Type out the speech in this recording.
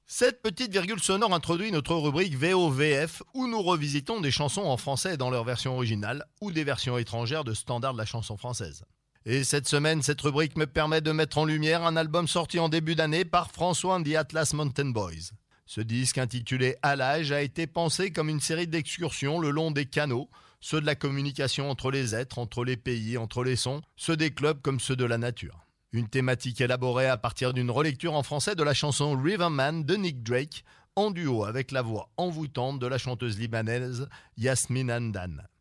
Cette petite virgule sonore introduit notre rubrique VOVF où nous revisitons des chansons en français dans leur version originale ou des versions étrangères de standards de la chanson française. Et cette semaine, cette rubrique me permet de mettre en lumière un album sorti en début d'année par François and the Atlas Mountain Boys. Ce disque intitulé À l'âge a été pensé comme une série d'excursions le long des canaux, ceux de la communication entre les êtres, entre les pays, entre les sons, ceux des clubs comme ceux de la nature. Une thématique élaborée à partir d'une relecture en français de la chanson Riverman de Nick Drake, en duo avec la voix envoûtante de la chanteuse libanaise Yasmine Hamdan.